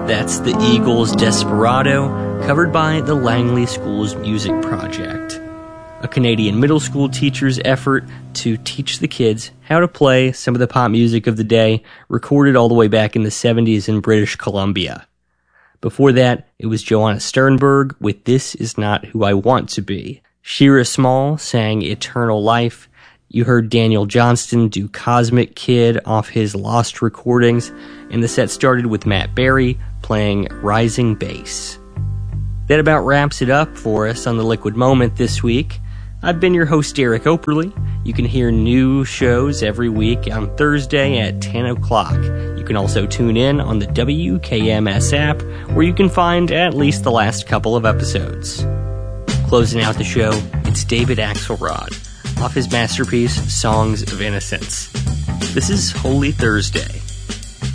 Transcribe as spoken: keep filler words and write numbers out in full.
That's the Eagles' Desperado, covered by the Langley School's Music Project, a Canadian middle school teacher's effort to teach the kids how to play some of the pop music of the day, recorded all the way back in the seventies in British Columbia. Before that, it was Joanna Sternberg with This Is Not Who I Want to Be. Shira Small sang Eternal Life. You heard Daniel Johnston do Cosmic Kid off his Lost recordings, and the set started with Matt Berry playing Rising Bass. That about wraps it up for us on The Liquid Moment this week. I've been your host, Derek Operley. You can hear new shows every week on Thursday at ten o'clock. You can also tune in on the W K M S app, where you can find at least the last couple of episodes. Closing out the show, it's David Axelrod, off his masterpiece, Songs of Innocence. This is Holy Thursday.